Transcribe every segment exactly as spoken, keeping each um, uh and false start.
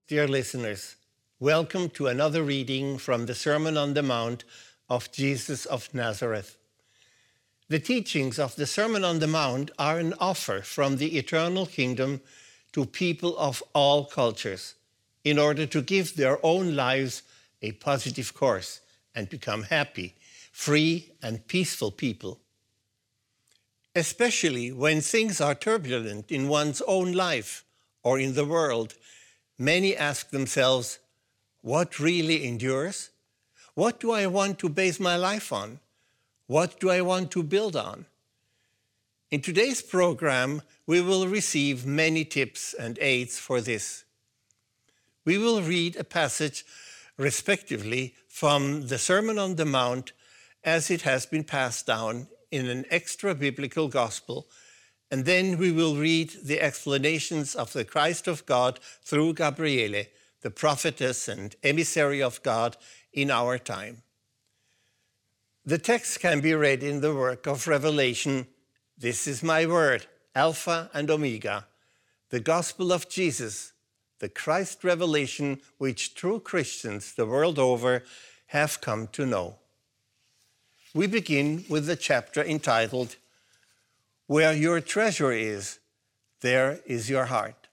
Dear listeners, welcome to another reading from the Sermon on the Mount of Jesus of Nazareth. The teachings of the Sermon on the Mount are an offer from the eternal kingdom to people of all cultures in order to give their own lives a positive course and become happy, free, and peaceful people. Especially when things are turbulent in one's own life or in the world, many ask themselves, what really endures? What do I want to base my life on? What do I want to build on? In today's program, we will receive many tips and aids for this. We will read a passage, respectively, from the Sermon on the Mount as it has been passed down in an extra-biblical gospel, and then we will read the explanations of the Christ of God through Gabriele, the prophetess and emissary of God in our time. The text can be read in the work of Revelation. This is my word, Alpha and Omega, the gospel of Jesus, the Christ revelation which true Christians the world over have come to know. We begin with the chapter entitled, Where Your Treasure Is, There Is Your Heart.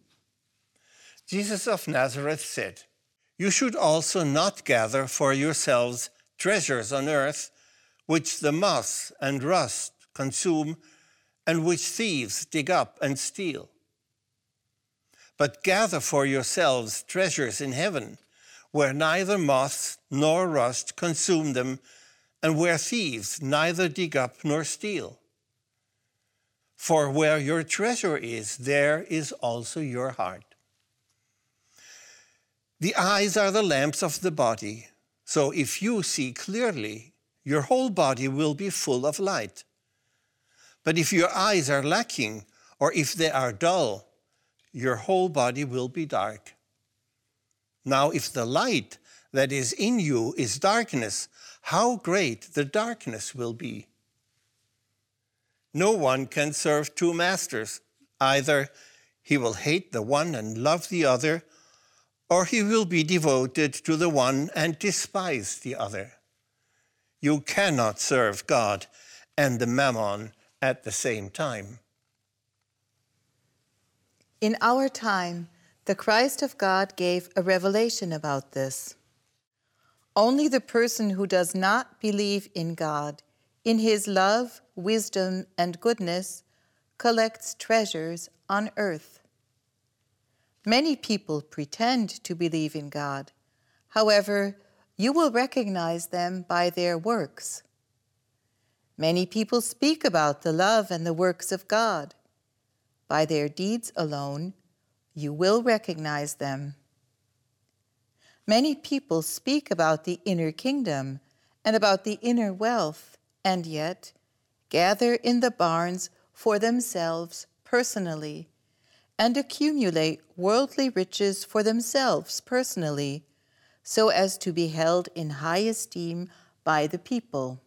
Jesus of Nazareth said, You should also not gather for yourselves treasures on earth, which the moth and rust consume, and which thieves dig up and steal. But gather for yourselves treasures in heaven, where neither moths nor rust consume them, and where thieves neither dig up nor steal. For where your treasure is, there is also your heart. The eyes are the lamps of the body, so if you see clearly, your whole body will be full of light. But if your eyes are lacking, or if they are dull, your whole body will be dark. Now, if the light that is in you is darkness, how great the darkness will be. No one can serve two masters. Either he will hate the one and love the other, or he will be devoted to the one and despise the other. You cannot serve God and the mammon at the same time. In our time, the Christ of God gave a revelation about this. Only the person who does not believe in God, in his love, wisdom, and goodness, collects treasures on earth. Many people pretend to believe in God. However, you will recognize them by their works. Many people speak about the love and the works of God. By their deeds alone, you will recognize them. Many people speak about the inner kingdom and about the inner wealth, and yet gather in the barns for themselves personally and accumulate worldly riches for themselves personally, so as to be held in high esteem by the people.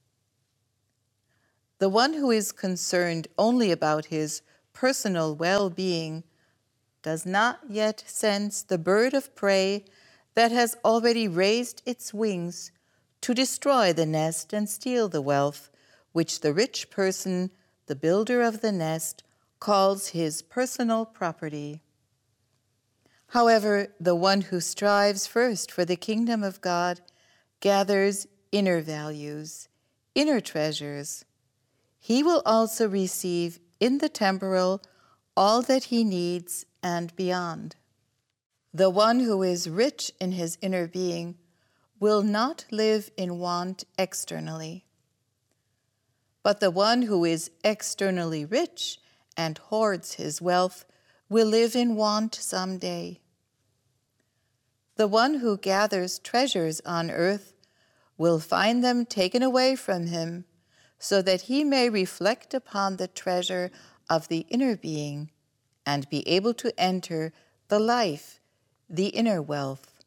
The one who is concerned only about his personal well-being does not yet sense the bird of prey that has already raised its wings to destroy the nest and steal the wealth, which the rich person, the builder of the nest, calls his personal property. However, the one who strives first for the kingdom of God gathers inner values, inner treasures. He will also receive in the temporal all that he needs and beyond. The one who is rich in his inner being will not live in want externally. But the one who is externally rich and hoards his wealth will live in want someday. The one who gathers treasures on earth will find them taken away from him, so that he may reflect upon the treasure of the inner being and be able to enter the life, the inner wealth.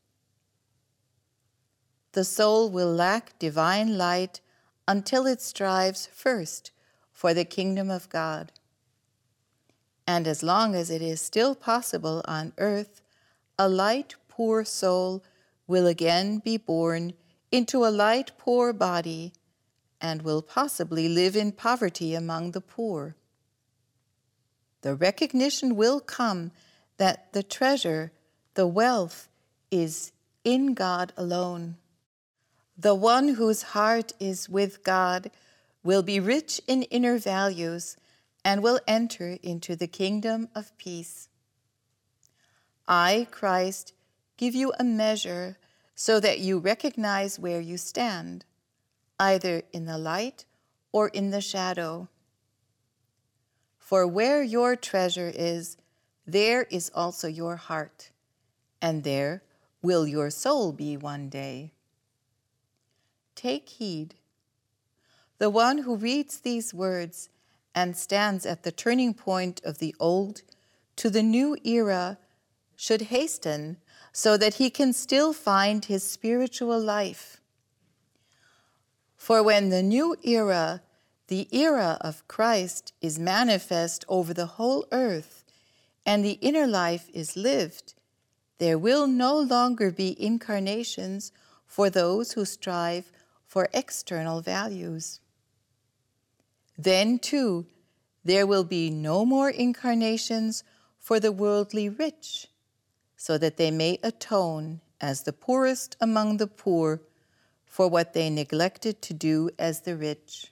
The soul will lack divine light until it strives first for the kingdom of God. And as long as it is still possible on earth, a light, poor soul will again be born into a light, poor body, and will possibly live in poverty among the poor. The recognition will come that the treasure, the wealth, is in God alone. The one whose heart is with God will be rich in inner values and will enter into the kingdom of peace. I, Christ, give you a measure so that you recognize where you stand, either in the light or in the shadow. For where your treasure is, there is also your heart, and there will your soul be one day. Take heed. The one who reads these words and stands at the turning point of the old to the new era should hasten so that he can still find his spiritual life. For when the new era, the era of Christ, is manifest over the whole earth, and the inner life is lived, there will no longer be incarnations for those who strive for external values. Then, too, there will be no more incarnations for the worldly rich, so that they may atone as the poorest among the poor for what they neglected to do as the rich.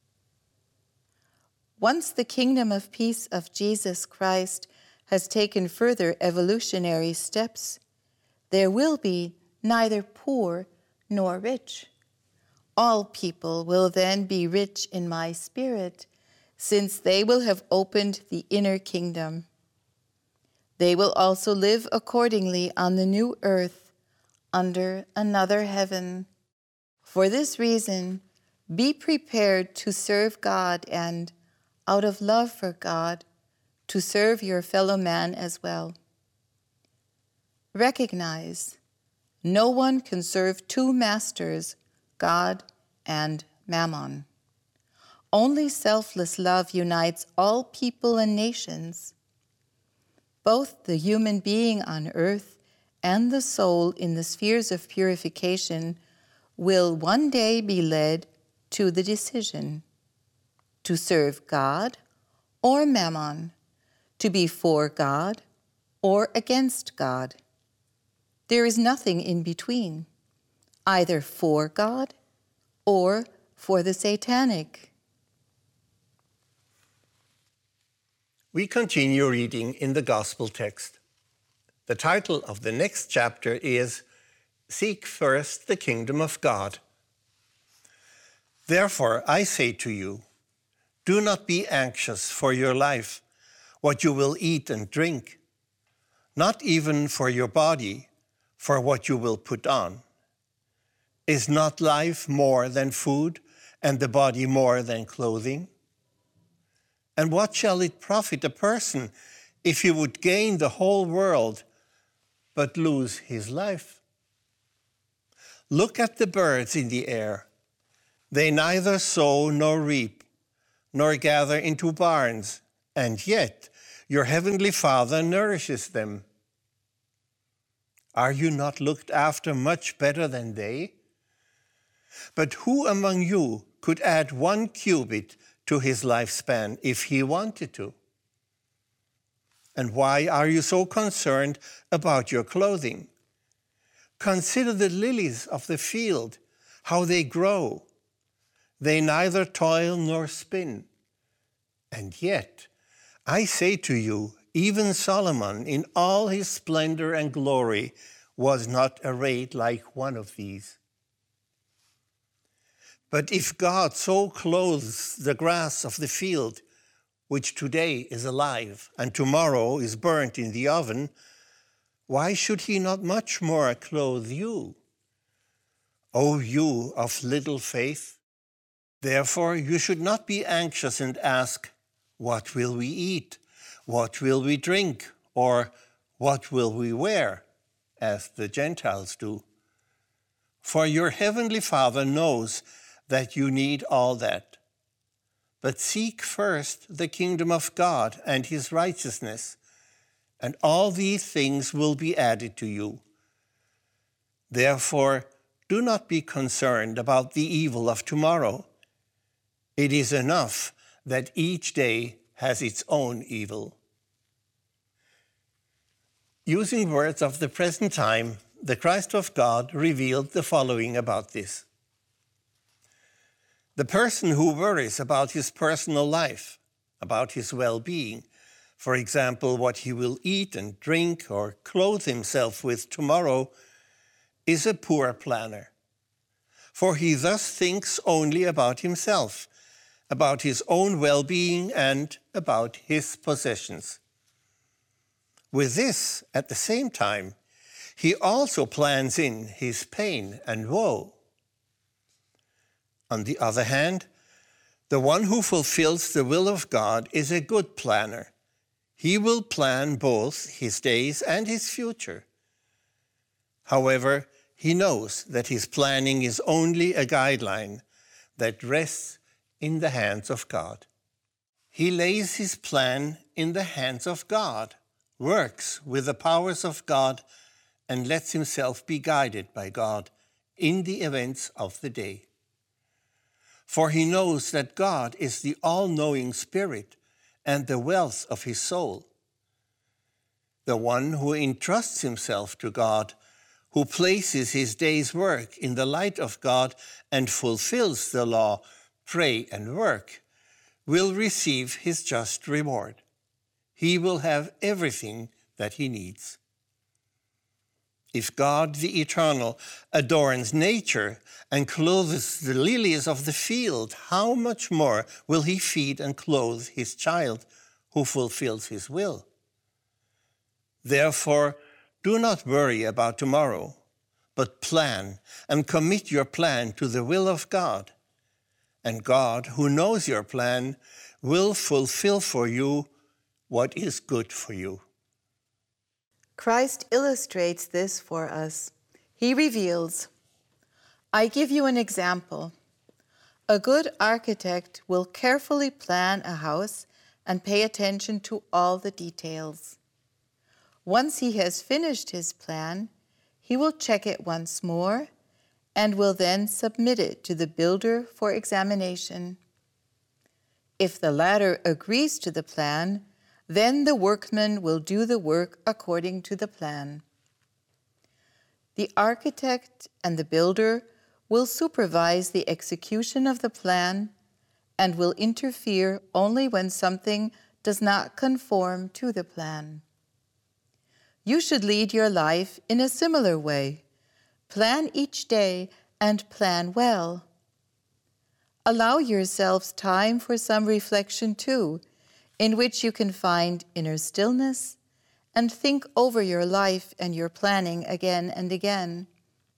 Once the kingdom of peace of Jesus Christ has taken further evolutionary steps, there will be neither poor nor rich. All people will then be rich in my spirit, since they will have opened the inner kingdom. They will also live accordingly on the new earth, under another heaven. For this reason, be prepared to serve God and, out of love for God, to serve your fellow man as well. Recognize, no one can serve two masters, God and Mammon. Only selfless love unites all people and nations. Both the human being on earth and the soul in the spheres of purification will one day be led to the decision to serve God or Mammon, to be for God or against God. There is nothing in between, either for God or for the satanic. We continue reading in the Gospel text. The title of the next chapter is Seek First the Kingdom of God. Therefore, I say to you, do not be anxious for your life, what you will eat and drink, not even for your body, for what you will put on. Is not life more than food, and the body more than clothing? And what shall it profit a person if he would gain the whole world but lose his life? Look at the birds in the air. They neither sow nor reap, nor gather into barns, and yet your heavenly Father nourishes them. Are you not looked after much better than they? But who among you could add one cubit to his lifespan if he wanted to? And why are you so concerned about your clothing? Consider the lilies of the field, how they grow. They neither toil nor spin. And yet, I say to you, even Solomon in all his splendor and glory was not arrayed like one of these. But if God so clothes the grass of the field, which today is alive and tomorrow is burnt in the oven, why should he not much more clothe you, O you of little faith? Therefore you should not be anxious and ask, what will we eat? What will we drink? Or what will we wear? As the Gentiles do. For your heavenly Father knows that you need all that. But seek first the kingdom of God and his righteousness, and all these things will be added to you. Therefore, do not be concerned about the evil of tomorrow. It is enough that each day has its own evil. Using words of the present time, the Christ of God revealed the following about this. The person who worries about his personal life, about his well-being, for example, what he will eat and drink or clothe himself with tomorrow, is a poor planner. For he thus thinks only about himself, about his own well-being and about his possessions. With this, at the same time, he also plans in his pain and woe. On the other hand, the one who fulfills the will of God is a good planner. He will plan both his days and his future. However, he knows that his planning is only a guideline that rests in the hands of God. He lays his plan in the hands of God, works with the powers of God, and lets himself be guided by God in the events of the day. For he knows that God is the all-knowing Spirit and the wealth of his soul. The one who entrusts himself to God, who places his day's work in the light of God and fulfills the law, pray and work, will receive his just reward. He will have everything that he needs. If God, the Eternal, adorns nature and clothes the lilies of the field, how much more will he feed and clothe his child who fulfills his will? Therefore, do not worry about tomorrow, but plan and commit your plan to the will of God. And God, who knows your plan, will fulfill for you what is good for you. Christ illustrates this for us. He reveals, I give you an example. A good architect will carefully plan a house and pay attention to all the details. Once he has finished his plan, he will check it once more and will then submit it to the builder for examination. If the latter agrees to the plan, then the workman will do the work according to the plan. The architect and the builder will supervise the execution of the plan and will interfere only when something does not conform to the plan. You should lead your life in a similar way. Plan each day and plan well. Allow yourselves time for some reflection too, in which you can find inner stillness and think over your life and your planning again and again.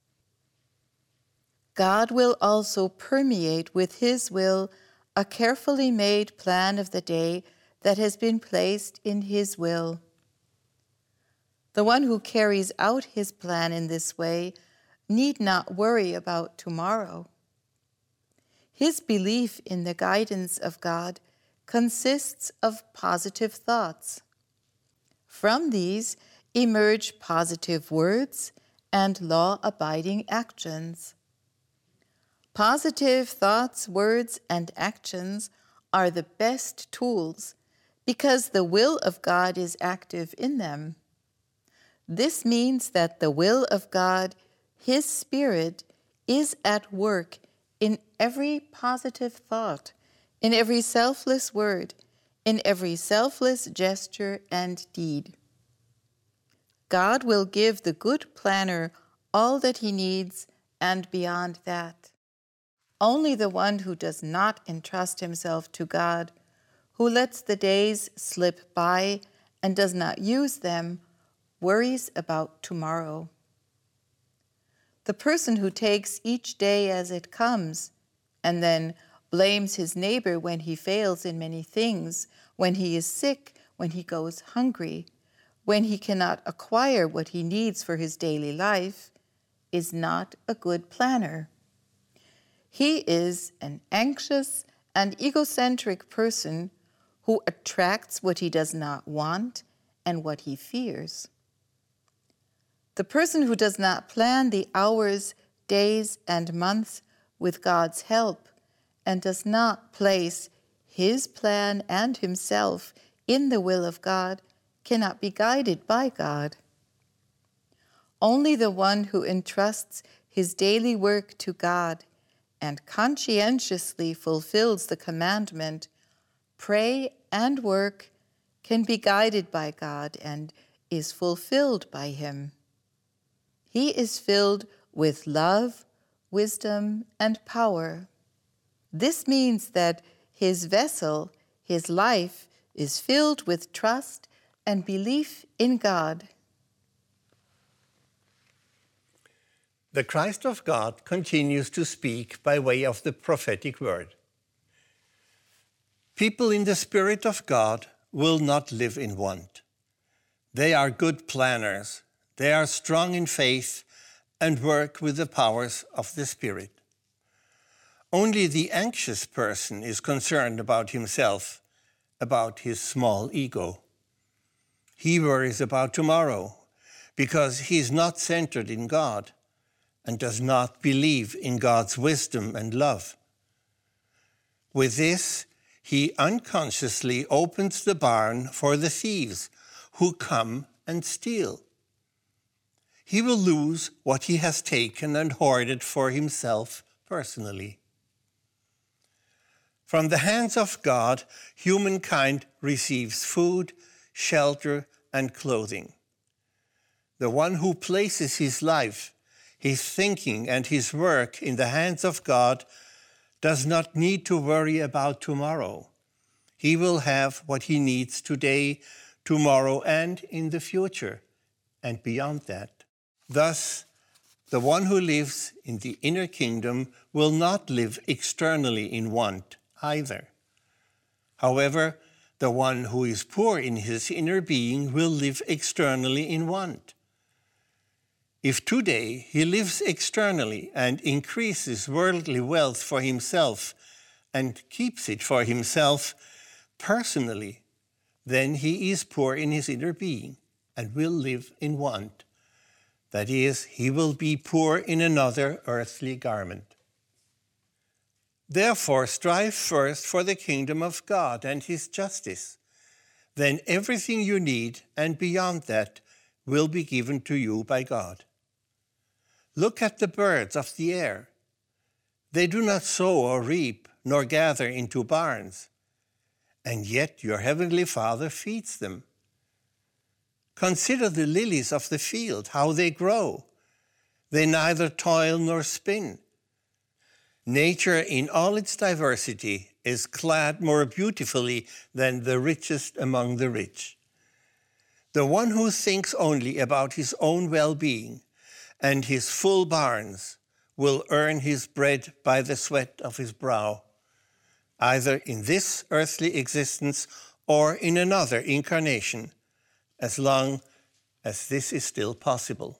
God will also permeate with his will a carefully made plan of the day that has been placed in his will. The one who carries out his plan in this way need not worry about tomorrow. His belief in the guidance of God consists of positive thoughts. From these emerge positive words and law-abiding actions. Positive thoughts, words, and actions are the best tools because the will of God is active in them. This means that the will of God, his Spirit, is at work in every positive thought, in every selfless word, in every selfless gesture and deed. God will give the good planner all that he needs and beyond that. Only the one who does not entrust himself to God, who lets the days slip by and does not use them, worries about tomorrow. The person who takes each day as it comes and then blames his neighbor when he fails in many things, when he is sick, when he goes hungry, when he cannot acquire what he needs for his daily life, is not a good planner. He is an anxious and egocentric person who attracts what he does not want and what he fears. The person who does not plan the hours, days, and months with God's help and does not place his plan and himself in the will of God cannot be guided by God. Only the one who entrusts his daily work to God and conscientiously fulfills the commandment, pray and work, can be guided by God and is fulfilled by him. He is filled with love, wisdom, and power. This means that his vessel, his life, is filled with trust and belief in God. The Christ of God continues to speak by way of the prophetic word. People in the Spirit of God will not live in want. They are good planners. They are strong in faith and work with the powers of the Spirit. Only the anxious person is concerned about himself, about his small ego. He worries about tomorrow because he is not centered in God and does not believe in God's wisdom and love. With this, he unconsciously opens the barn for the thieves who come and steal. He will lose what he has taken and hoarded for himself personally. From the hands of God, humankind receives food, shelter, and clothing. The one who places his life, his thinking, and his work in the hands of God does not need to worry about tomorrow. He will have what he needs today, tomorrow, and in the future, and beyond that. Thus, the one who lives in the inner kingdom will not live externally in want either. However, the one who is poor in his inner being will live externally in want. If today he lives externally and increases worldly wealth for himself and keeps it for himself personally, then he is poor in his inner being and will live in want. That is, he will be poor in another earthly garment. Therefore, strive first for the kingdom of God and his justice. Then everything you need and beyond that will be given to you by God. Look at the birds of the air. They do not sow or reap, nor gather into barns, and yet your heavenly Father feeds them. Consider the lilies of the field, how they grow. They neither toil nor spin. Nature in all its diversity is clad more beautifully than the richest among the rich. The one who thinks only about his own well-being and his full barns will earn his bread by the sweat of his brow, either in this earthly existence or in another incarnation, as long as this is still possible.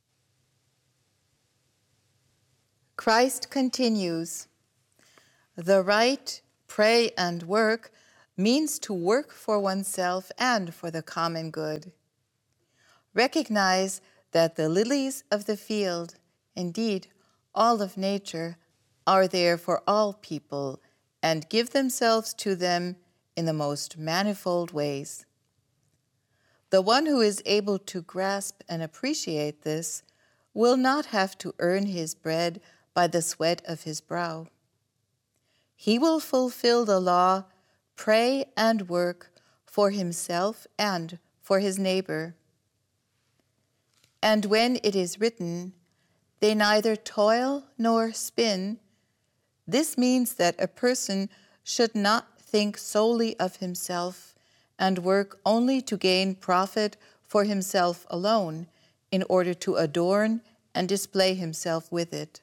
Christ continues, the right, pray and work means to work for oneself and for the common good. Recognize that the lilies of the field, indeed all of nature, are there for all people and give themselves to them in the most manifold ways. The one who is able to grasp and appreciate this will not have to earn his bread by the sweat of his brow. He will fulfill the law, pray and work for himself and for his neighbor. And when it is written, they neither toil nor spin, this means that a person should not think solely of himself and work only to gain profit for himself alone in order to adorn and display himself with it.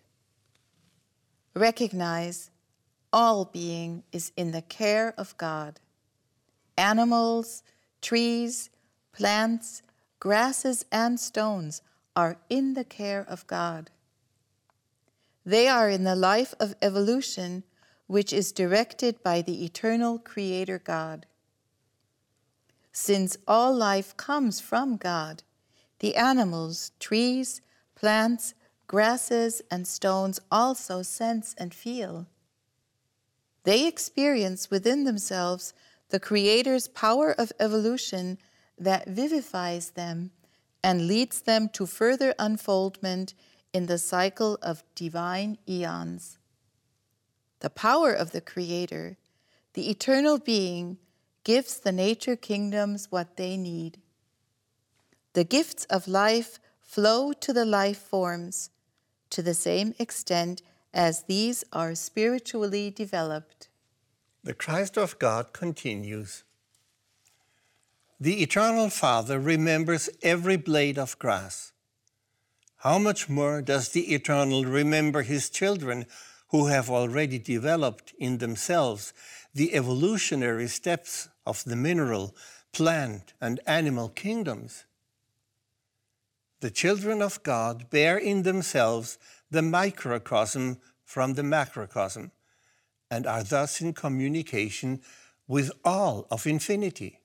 Recognize all being is in the care of God. Animals, trees, plants, grasses, and stones are in the care of God. They are in the life of evolution, which is directed by the eternal Creator God. since all life comes from God. The animals, trees, plants, grasses, and stones also sense and feel. They experience within themselves the Creator's power of evolution that vivifies them and leads them to further unfoldment in the cycle of divine eons. The power of the Creator, the eternal being, gives the nature kingdoms what they need. The gifts of life flow to the life forms to the same extent as these are spiritually developed. The Christ of God continues. The Eternal Father remembers every blade of grass. How much more does the Eternal remember his children who have already developed in themselves the evolutionary steps of the mineral, plant, and animal kingdoms? The children of God bear in themselves the microcosm from the macrocosm and are thus in communication with all of infinity.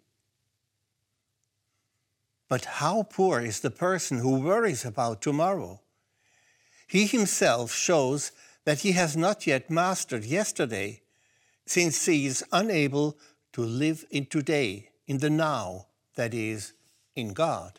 But how poor is the person who worries about tomorrow? He himself shows that he has not yet mastered yesterday, since he is unable to live in today, in the now, that is, in God.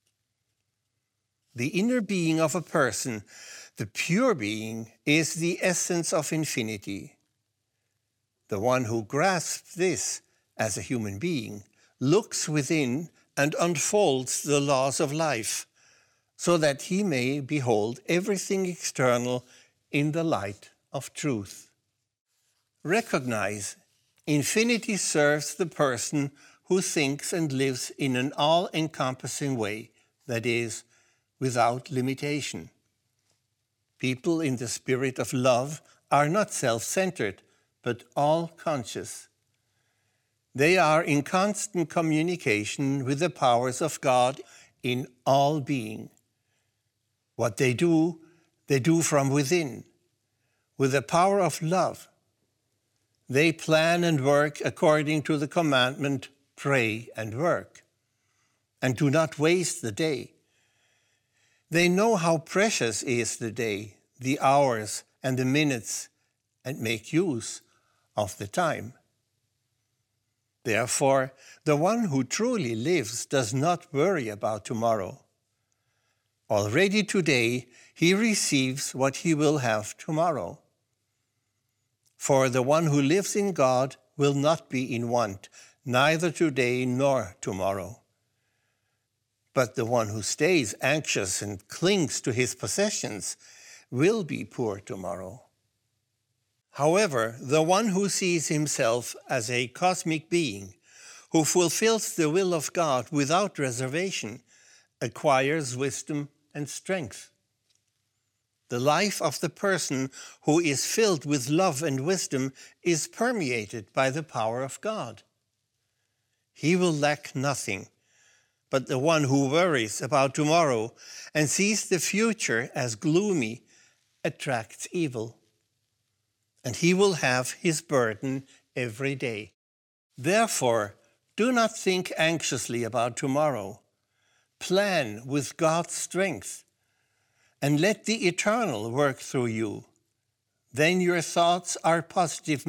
The inner being of a person, the pure being, is the essence of infinity. The one who grasps this as a human being looks within and unfolds the laws of life, so that he may behold everything external in the light of truth. Recognize, infinity serves the person who thinks and lives in an all-encompassing way, that is, without limitation. People in the spirit of love are not self-centered, but all-conscious. They are in constant communication with the powers of God in all being. What they do, they do from within, with the power of love. They plan and work according to the commandment, pray and work, and do not waste the day. They know how precious is the day, the hours and the minutes, and make use of the time. Therefore, the one who truly lives does not worry about tomorrow. Already today, he receives what he will have tomorrow. For the one who lives in God will not be in want, neither today nor tomorrow. But the one who stays anxious and clings to his possessions will be poor tomorrow. However, the one who sees himself as a cosmic being, who fulfills the will of God without reservation, acquires wisdom and strength. The life of the person who is filled with love and wisdom is permeated by the power of God. He will lack nothing, but the one who worries about tomorrow and sees the future as gloomy attracts evil, and he will have his burden every day. Therefore, do not think anxiously about tomorrow. Plan with God's strength, and let the Eternal work through you. Then your thoughts are positive